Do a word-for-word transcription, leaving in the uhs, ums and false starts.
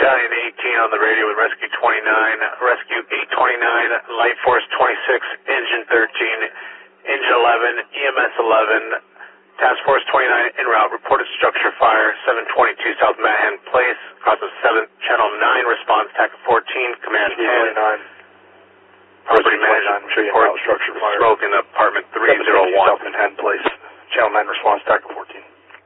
Battalion eighteen on the radio with Rescue twenty-nine, Rescue eight twenty-nine, Light Force twenty-six, Engine thirteen, Engine eleven, E M S eleven, Task Force twenty-nine en route, reported structure fire, seven twenty-two South Manhattan Place, cross of seventh, Channel nine, response, T A C fourteen, Command ten. Property management report, structure fire. Smoke in apartment three oh one. South Manhattan Place, Channel nine, response, T A C fourteen.